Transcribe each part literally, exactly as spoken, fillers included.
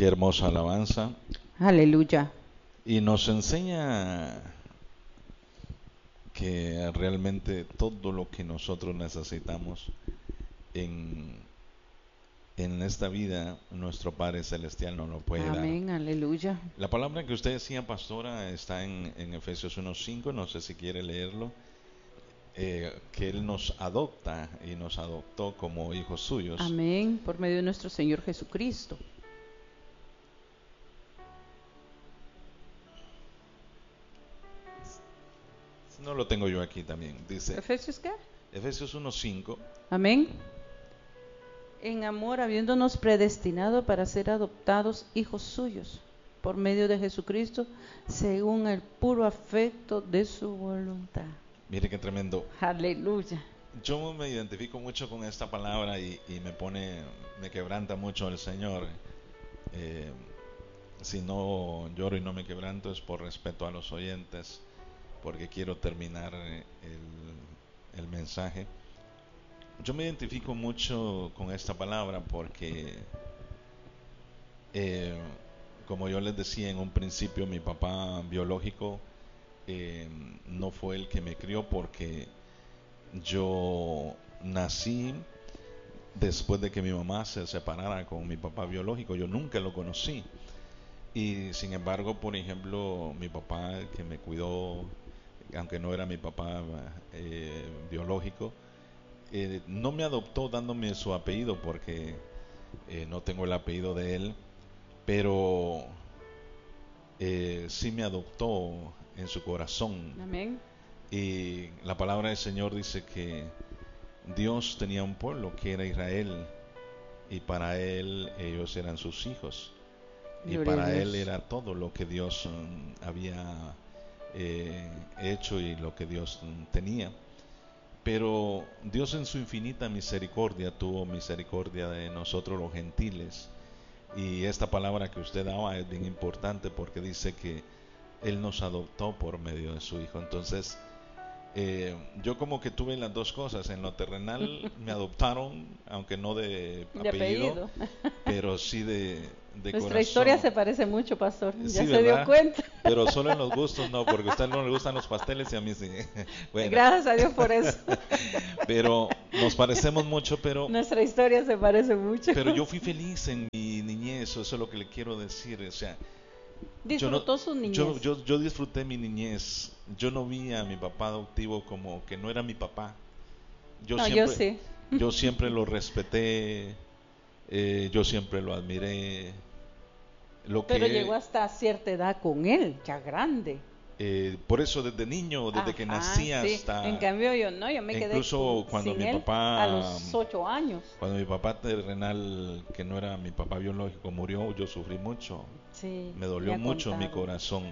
Qué hermosa alabanza. Aleluya. Y nos enseña que realmente todo lo que nosotros necesitamos en, en esta vida, nuestro Padre Celestial nos lo puede dar. Amén, aleluya. La palabra que usted decía, pastora, está en, en Efesios uno cinco, no sé si quiere leerlo, eh, que Él nos adopta y nos adoptó como hijos suyos. Amén, por medio de nuestro Señor Jesucristo. No lo tengo yo aquí también, dice ¿Efesios qué? Efesios uno cinco. Amén. En amor, habiéndonos predestinado para ser adoptados hijos suyos, por medio de Jesucristo, según el puro afecto de su voluntad. Mire qué tremendo. Aleluya. Yo me identifico mucho con esta palabra y, y me pone, me quebranta mucho el Señor. Eh, si no lloro y no me quebranto es por respeto a los oyentes, porque quiero terminar el, el mensaje. Yo me identifico mucho con esta palabra porque, eh, como yo les decía en un principio, mi papá biológico eh, no fue el que me crió, porque yo nací después de que mi mamá se separara con mi papá biológico. Yo nunca lo conocí. Y sin embargo, por ejemplo, mi papá que me cuidó, aunque no era mi papá eh, biológico, eh, no me adoptó dándome su apellido, porque eh, no tengo el apellido de él, pero eh, sí me adoptó en su corazón. Amén. Y la palabra del Señor dice que Dios tenía un pueblo que era Israel, y para él ellos eran sus hijos. Y Gloria para a Dios. él era todo lo que Dios um, había eh, hecho y lo que Dios um, tenía. Pero Dios en su infinita misericordia tuvo misericordia de nosotros los gentiles. Y esta palabra que usted daba es bien importante, porque dice que Él nos adoptó por medio de su Hijo. Entonces, eh, yo como que tuve las dos cosas. En lo terrenal me adoptaron, aunque no de De apellido, apellido. pero sí de, de Nuestra corazón. historia se parece mucho, pastor. Ya Sí, se dio ¿verdad? cuenta. Pero solo en los gustos no, porque a usted no le gustan los pasteles y a mí sí. Bueno, Gracias a Dios por eso. pero nos parecemos mucho, pero, Nuestra historia se parece mucho. pero yo fui feliz en mi niñez, eso es lo que le quiero decir. O sea, Disfrutó yo, su no, niñez. yo, yo, yo disfruté mi niñez. Yo no vi a mi papá adoptivo como que no era mi papá. Yo no, siempre, yo sí. yo siempre lo respeté, eh, yo siempre lo admiré. Lo Pero que, llegó hasta cierta edad con él, ya grande. eh, por eso desde niño, desde Ajá, que nací sí. hasta... En cambio yo no, yo me quedé Incluso con- cuando sin mi él papá- a los ocho años. Cuando mi papá terrenal, que no era mi papá biológico, murió, yo sufrí mucho. Sí, Me dolió me ha mucho en mi contado. corazón,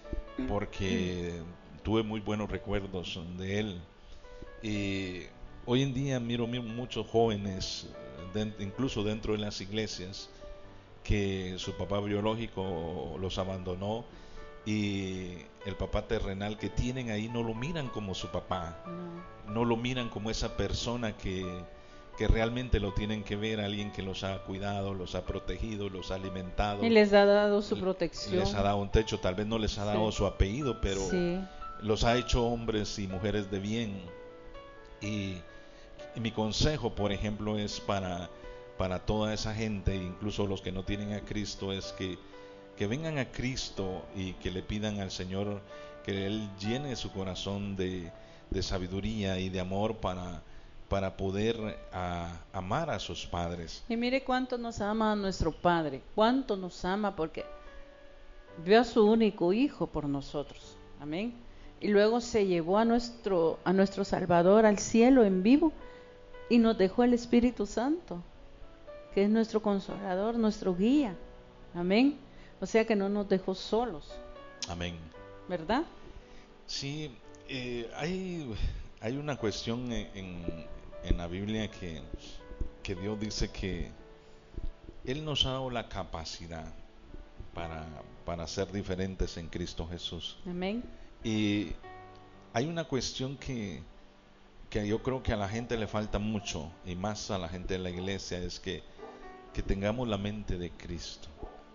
porque tuve muy buenos recuerdos de él. Y hoy en día miro mi- muchos jóvenes, den- incluso dentro de las iglesias, que su papá biológico los abandonó, y el papá terrenal que tienen ahí no lo miran como su papá, No. no lo miran como esa persona que, que realmente lo tienen que ver, alguien que los ha cuidado, los ha protegido, los ha alimentado, Y les ha dado su protección. les ha dado un techo. Tal vez no les ha dado Sí. su apellido, pero Sí. los ha hecho hombres y mujeres de bien. Y, y mi consejo, por ejemplo, es para, para toda esa gente, incluso los que no tienen a Cristo, es que, que vengan a Cristo y que le pidan al Señor que Él llene su corazón de, de sabiduría y de amor para, para poder a, amar a sus padres. Y mire cuánto nos ama nuestro Padre, cuánto nos ama, porque dio a su único hijo por nosotros. Amén. Y luego se llevó a nuestro a nuestro Salvador al cielo en vivo y nos dejó el Espíritu Santo, que es nuestro consolador, nuestro guía. Amén. O sea que no nos dejó solos, Amén. ¿verdad? Sí, eh, hay, hay una cuestión en, en, en la Biblia que, que Dios dice que Él nos ha dado la capacidad para, para ser diferentes en Cristo Jesús. Amén. Y hay una cuestión que, que yo creo que a la gente le falta mucho, y más a la gente de la iglesia, es que, que tengamos la mente de Cristo.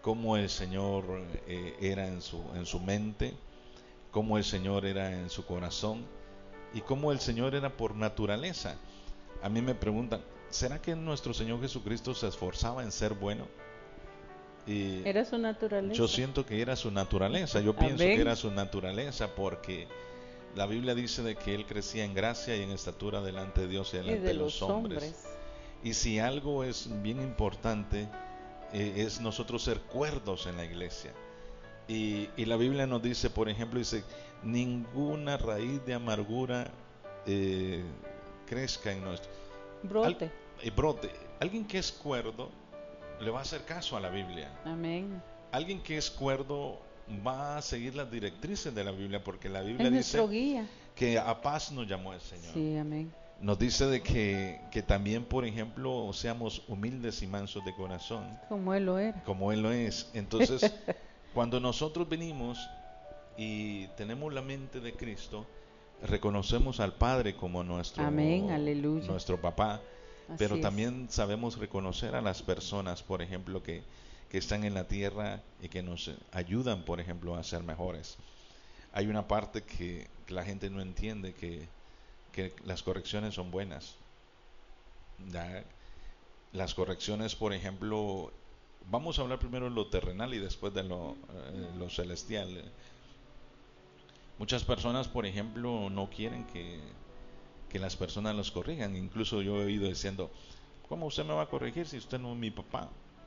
cómo el Señor eh, era en su, en su mente, cómo el Señor era en su corazón y cómo el Señor era por naturaleza. A mí me preguntan, ¿será que nuestro Señor Jesucristo se esforzaba en ser bueno? Y Era su naturaleza. yo siento que era su naturaleza, yo pienso Amén. que era su naturaleza, porque la Biblia dice de que Él crecía en gracia y en estatura delante de Dios y Y delante de de los los hombres. hombres. Y si algo es bien importante, eh, es nosotros ser cuerdos en la iglesia. Y, y la Biblia nos dice, por ejemplo, dice, ninguna raíz de amargura eh, crezca en nuestro... Brote. Al, eh, brote. Alguien que es cuerdo le va a hacer caso a la Biblia. Amén. Alguien que es cuerdo va a seguir las directrices de la Biblia, porque la Biblia Es dice nuestro guía. que a paz nos llamó el Señor. Sí, amén. Nos dice de que, que también, por ejemplo, seamos humildes y mansos de corazón, Como Él lo era. como Él lo es. Entonces, cuando nosotros venimos y tenemos la mente de Cristo, reconocemos al Padre como nuestro, Amén, aleluya. nuestro papá, Así pero es. también sabemos reconocer a las personas, por ejemplo, que, que están en la tierra y que nos ayudan, por ejemplo, a ser mejores. Hay una parte que, que la gente no entiende, que, que las correcciones son buenas. ¿Ya? Las correcciones, por ejemplo, vamos a hablar primero de lo terrenal y después de lo, eh, lo celestial. Muchas personas, por ejemplo, no quieren que, que las personas los corrijan. Incluso yo he oído diciendo, ¿cómo usted me va a corregir si usted no es mi papá?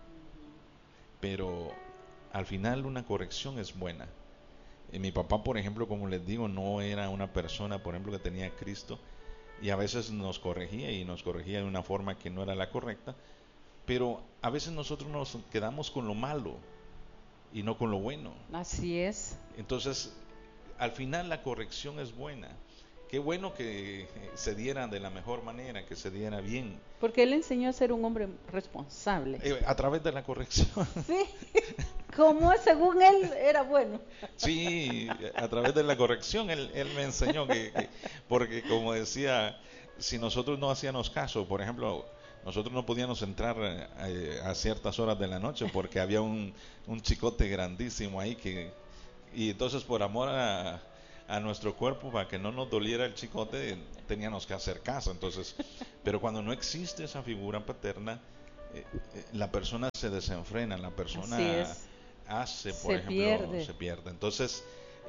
Pero al final una corrección es buena. Y mi papá, por ejemplo, como les digo, no era una persona, por ejemplo, que tenía a Cristo, y a veces nos corregía y nos corregía de una forma que no era la correcta, pero a veces nosotros nos quedamos con lo malo y no con lo bueno. Así es. Entonces, al final la corrección es buena. Qué bueno que se diera de la mejor manera, que se diera bien. Porque Él enseñó a ser un hombre responsable. Eh, a través de la corrección. Sí. Como según Él era bueno. Sí, a través de la corrección él, él me enseñó que, que, porque como decía, si nosotros no hacíamos caso, por ejemplo, nosotros no podíamos entrar eh, a ciertas horas de la noche porque había un, un chicote grandísimo ahí que, y entonces por amor a, a nuestro cuerpo, para que no nos doliera el chicote, teníamos que hacer caso. Entonces, pero cuando no existe esa figura paterna, eh, eh, la persona se desenfrena, la persona Así es. hace, por Se ejemplo, pierde. se pierde. Entonces,